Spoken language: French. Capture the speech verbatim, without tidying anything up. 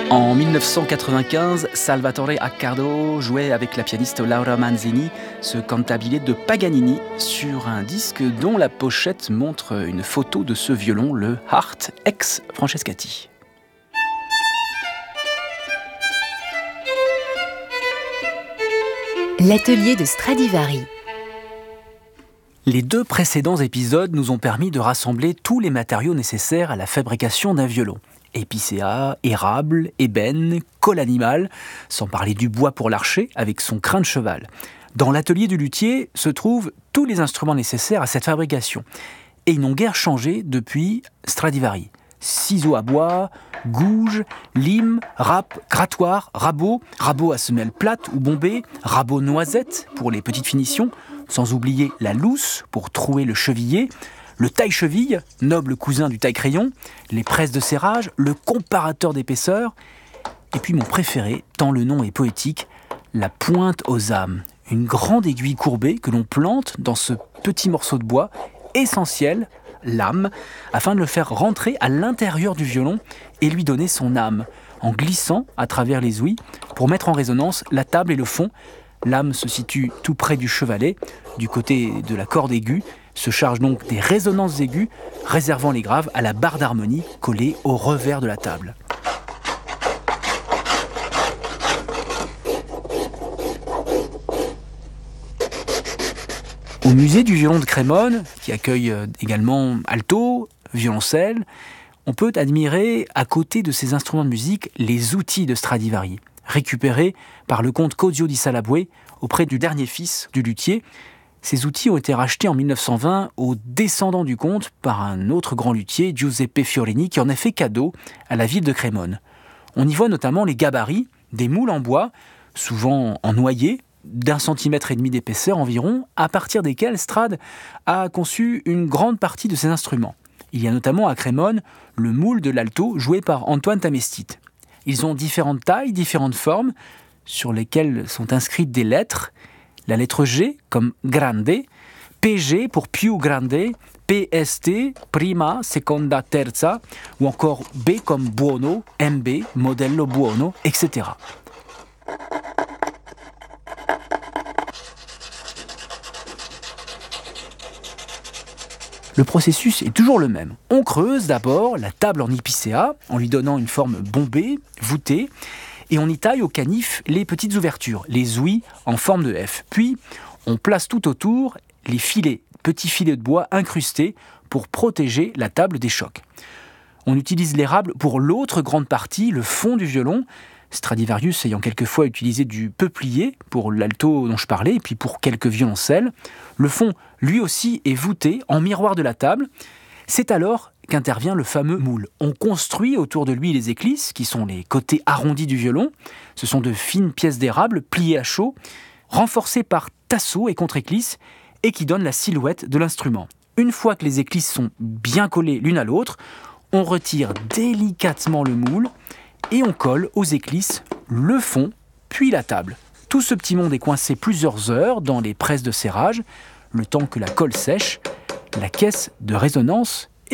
En mille neuf cent quatre-vingt-quinze, Salvatore Accardo jouait avec la pianiste Laura Manzini ce cantabile de Paganini sur un disque dont la pochette montre une photo de ce violon, le Hart ex Francescati. L'atelier de Stradivari. Les deux précédents épisodes nous ont permis de rassembler tous les matériaux nécessaires à la fabrication d'un violon. Épicéa, érable, ébène, colle animale, sans parler du bois pour l'archet avec son crin de cheval. Dans l'atelier du luthier se trouvent tous les instruments nécessaires à cette fabrication. Et ils n'ont guère changé depuis Stradivari. Ciseaux à bois, gouge, lime, râpe, grattoir, rabot, rabot à semelle plate ou bombée, rabot noisette pour les petites finitions, sans oublier la lousse pour trouer le chevillé, le taille-cheville, noble cousin du taille-crayon, les presses de serrage, le comparateur d'épaisseur, et puis mon préféré, tant le nom est poétique, la pointe aux âmes, une grande aiguille courbée que l'on plante dans ce petit morceau de bois essentiel, l'âme, afin de le faire rentrer à l'intérieur du violon et lui donner son âme, en glissant à travers les ouïes pour mettre en résonance la table et le fond. L'âme se situe tout près du chevalet, du côté de la corde aiguë, se charge donc des résonances aiguës, réservant les graves à la barre d'harmonie collée au revers de la table. Au musée du violon de Crémone, qui accueille également alto, violoncelle, on peut admirer, à côté de ces instruments de musique, les outils de Stradivari, récupérés par le comte Cozio di Salabue auprès du dernier fils du luthier. Ces outils ont été rachetés en mille neuf cent vingt aux descendants du comte par un autre grand luthier, Giuseppe Fiorini, qui en a fait cadeau à la ville de Crémone. On y voit notamment les gabarits, des moules en bois, souvent en noyer, d'un centimètre et demi d'épaisseur environ, à partir desquels Strad a conçu une grande partie de ses instruments. Il y a notamment à Crémone le moule de l'alto joué par Antoine Tamestit. Ils ont différentes tailles, différentes formes, sur lesquelles sont inscrites des lettres. La lettre G comme grande, P G pour più grande, P S T, prima, seconda, terza, ou encore B comme buono, M B, modello buono, et cetera. Le processus est toujours le même. On creuse d'abord la table en épicéa, en lui donnant une forme bombée, voûtée, et on y taille au canif les petites ouvertures, les ouïes en forme de F. Puis, on place tout autour les filets, petits filets de bois incrustés pour protéger la table des chocs. On utilise l'érable pour l'autre grande partie, le fond du violon, Stradivarius ayant quelquefois utilisé du peuplier pour l'alto dont je parlais, et puis pour quelques violoncelles. Le fond, lui aussi, est voûté en miroir de la table. C'est alors qu'intervient le fameux moule. On construit autour de lui les éclisses, qui sont les côtés arrondis du violon. Ce sont de fines pièces d'érable pliées à chaud, renforcées par tasseaux et contre-éclisses, et qui donnent la silhouette de l'instrument. Une fois que les éclisses sont bien collées l'une à l'autre, on retire délicatement le moule, et on colle aux éclisses le fond, puis la table. Tout ce petit monde est coincé plusieurs heures dans les presses de serrage, le temps que la colle sèche. La caisse de résonance